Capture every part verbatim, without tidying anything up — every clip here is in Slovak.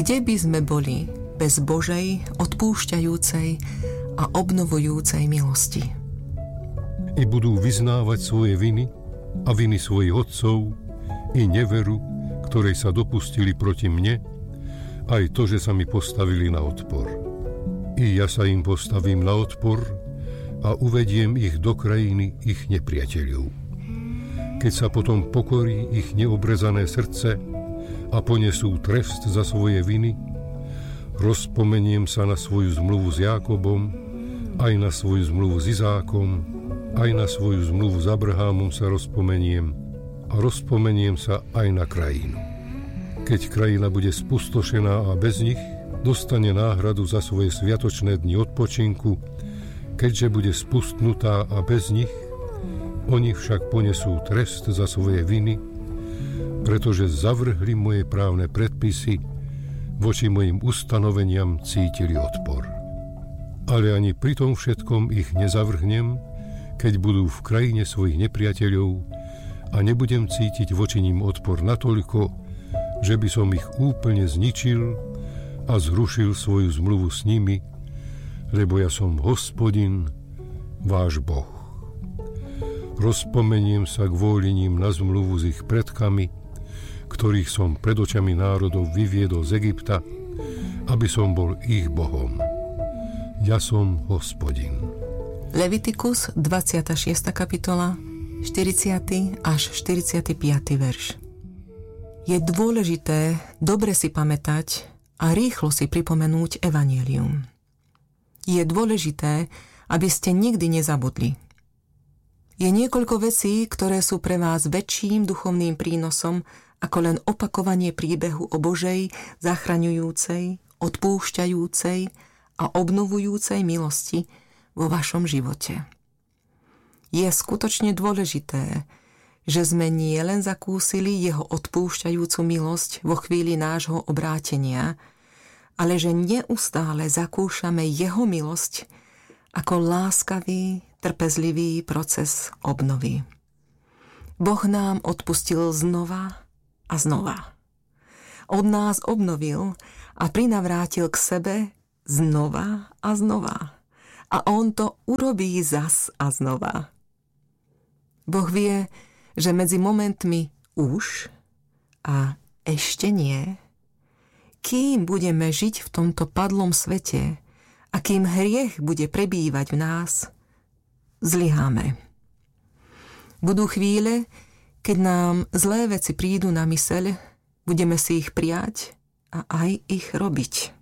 Kde by sme boli bez Božej, odpúšťajúcej a obnovujúcej milosti? I budú vyznávať svoje viny a viny svojich otcov i neveru, ktorej sa dopustili proti mne, aj to, že sa mi postavili na odpor. I ja sa im postavím na odpor a uvediem ich do krajiny ich nepriateľov. Keď sa potom pokorí ich neobrezané srdce a ponesú trest za svoje viny, rozpomeniem sa na svoju zmluvu s Jákobom, aj na svoju zmluvu s Izákom, aj na svoju zmluvu s Abrahámom sa rozpomeniem a rozpomeniem sa aj na krajinu. Keď krajina bude spustošená a bez nich, dostane náhradu za svoje sviatočné dni odpočinku, keďže bude spustnutá a bez nich, oni však ponesú trest za svoje viny, pretože zavrhli moje právne predpisy, voči mojim ustanoveniam cítili odpor. Ale ani pri tom všetkom ich nezavrhnem, keď budú v krajine svojich nepriateľov a nebudem cítiť voči nim odpor natoľko, že by som ich úplne zničil a zrušil svoju zmluvu s nimi, lebo ja som Hospodin, váš Boh. Rozpomeniem sa kvôli ním na zmluvu s ich predkami, ktorých som pred očami národov vyviedol z Egypta, aby som bol ich Bohom. Ja som Hospodin. Levitikus, dvadsiata šiesta kapitola, štyridsiaty až štyridsiaty piaty verš. Je dôležité dobre si pamätať a rýchlo si pripomenúť evanjelium. Je dôležité, aby ste nikdy nezabudli. Je niekoľko vecí, ktoré sú pre vás väčším duchovným prínosom ako len opakovanie príbehu o Božej, zachraňujúcej, odpúšťajúcej a obnovujúcej milosti vo vašom živote. Je skutočne dôležité, že sme nie len zakúsili jeho odpúšťajúcu milosť vo chvíli nášho obrátenia, ale že neustále zakúšame jeho milosť ako láskavý, trpezlivý proces obnovy. Boh nám odpustil znova a znova. Od nás obnovil a prinavrátil k sebe znova a znova. A on to urobí zas a znova. Boh vie, že medzi momentmi už a ešte nie, kým budeme žiť v tomto padlom svete a kým hriech bude prebývať v nás, zlyháme. Budú chvíle, keď nám zlé veci prídu na myseľ, budeme si ich prijať a aj ich robiť.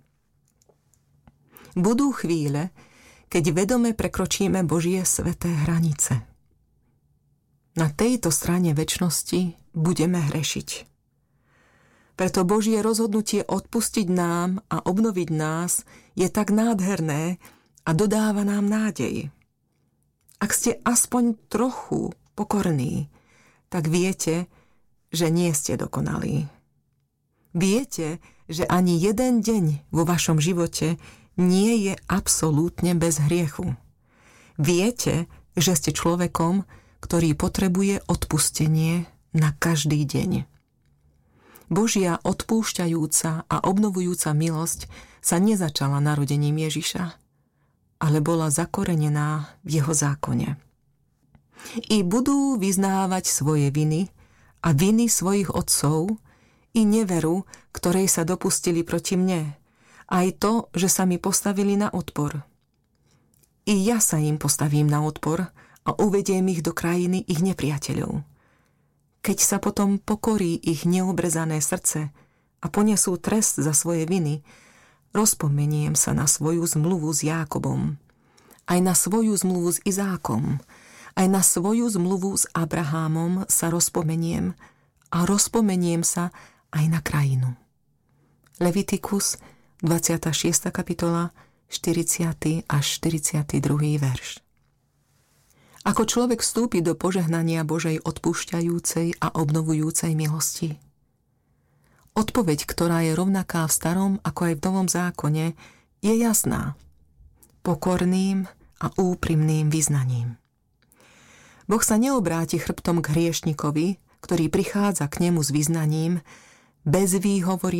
Budú chvíle, keď vedome prekročíme Božie sväté hranice. Na tejto strane večnosti budeme hrešiť. Preto Božie rozhodnutie odpustiť nám a obnoviť nás je tak nádherné a dodáva nám nádej. Ak ste aspoň trochu pokorní, tak viete, že nie ste dokonalí. Viete, že ani jeden deň vo vašom živote nie je absolútne bez hriechu. Viete, že ste človekom, ktorý potrebuje odpustenie na každý deň. Božia odpúšťajúca a obnovujúca milosť sa nezačala narodením Ježiša, ale bola zakorenená v jeho zákone. I budú vyznávať svoje viny a viny svojich otcov i neveru, ktorej sa dopustili proti mne, aj to, že sa mi postavili na odpor. I ja sa im postavím na odpor a uvediem ich do krajiny ich nepriateľov. Keď sa potom pokorí ich neobrezané srdce a ponesú trest za svoje viny, rozpomeniem sa na svoju zmluvu s Jákobom, aj na svoju zmluvu s Izákom, aj na svoju zmluvu s Abrahámom sa rozpomeniem a rozpomeniem sa aj na krajinu. Levitikus, dvadsiata šiesta kapitola, štyridsiaty až štyridsiaty druhý verš. Ako človek vstúpi do požehnania Božej odpúšťajúcej a obnovujúcej milosti? Odpoveď, ktorá je rovnaká v starom ako aj v novom zákone, je jasná. Pokorným a úprimným vyznaním. Boh sa neobráti chrbtom k hriešnikovi, ktorý prichádza k nemu s vyznaním, bez výhovoriek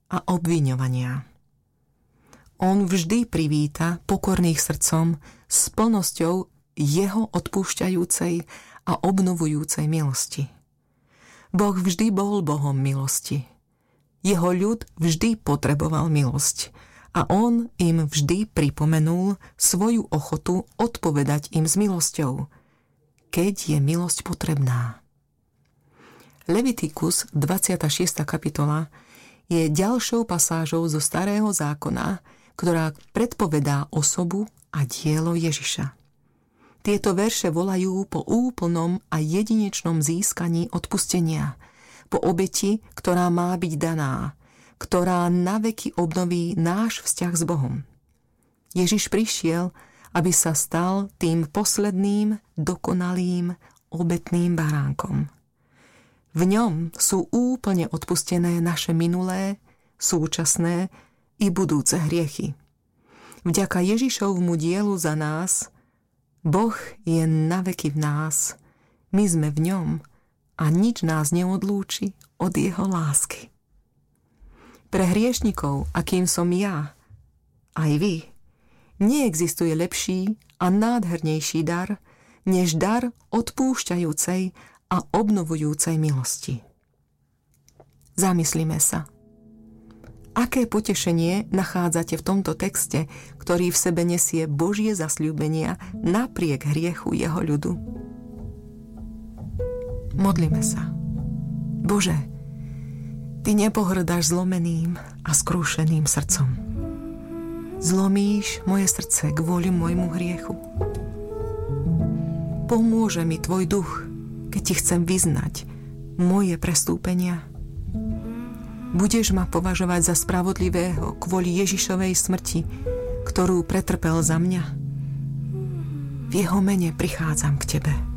a obviňovania. On vždy privíta pokorných srdcom s plnosťou jeho odpúšťajúcej a obnovujúcej milosti. Boh vždy bol Bohom milosti. Jeho ľud vždy potreboval milosť a on im vždy pripomenul svoju ochotu odpovedať im s milosťou, keď je milosť potrebná. Levitikus dvadsiata šiesta kapitola je ďalšou pasážou zo Starého zákona, ktorá predpovedá osobu a dielo Ježiša. Tieto verše volajú po úplnom a jedinečnom získaní odpustenia, po obeti, ktorá má byť daná, ktorá naveky obnoví náš vzťah s Bohom. Ježiš prišiel, aby sa stal tým posledným, dokonalým, obetným baránkom. V ňom sú úplne odpustené naše minulé, súčasné i budúce hriechy. Vďaka Ježišovmu dielu za nás, Boh je naveky v nás, my sme v ňom a nič nás neodlúči od jeho lásky. Pre hriešnikov, akým som ja, aj vy, neexistuje lepší a nádhernejší dar, než dar odpúšťajúcej a obnovujúcej milosti. Zamyslíme sa. Aké potešenie nachádzate v tomto texte, ktorý v sebe nesie Božie zasľúbenia napriek hriechu jeho ľudu? Modlíme sa. Bože, Ty nepohrdáš zlomeným a skrúšeným srdcom. Zlomíš moje srdce kvôli môjmu hriechu. Pomôže mi Tvoj duch, keď Ti chcem vyznať moje prestúpenia. Budeš ma považovať za spravodlivého kvôli Ježišovej smrti, ktorú pretrpel za mňa. V jeho mene prichádzam k Tebe.